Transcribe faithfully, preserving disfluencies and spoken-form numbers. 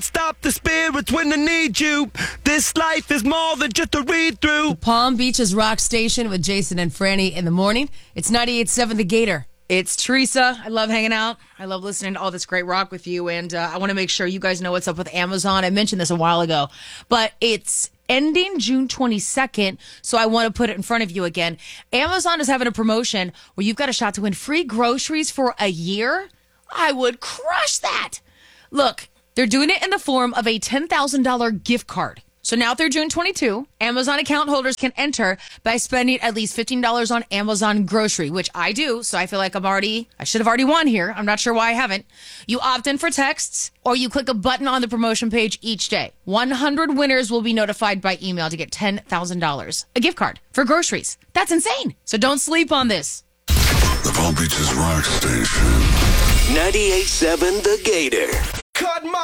Stop the spirits when they need you. This life is more than just a read-through. Palm Beach's Rock Station with Jason and Franny in the morning. It's ninety-eight point seven The Gator. It's Teresa. I love hanging out. I love listening to all this great rock with you. And uh, I want to make sure you guys know what's up with Amazon. I mentioned this a while ago, but it's ending June twenty-second. So I want to put it in front of you again. Amazon is having a promotion where you've got a shot to win free groceries for a year. I would crush that. Look, they're doing it in the form of a ten thousand dollars gift card. So now through June twenty-second, Amazon account holders can enter by spending at least fifteen dollars on Amazon grocery, which I do. So I feel like I'm already, I should have already won here. I'm not sure why I haven't. You opt in for texts or you click a button on the promotion page each day. one hundred winners will be notified by email to get ten thousand dollars, a gift card for groceries. That's insane. So don't sleep on this. The Palm Beaches Rock Station. ninety-eight point seven The Gator. Cut my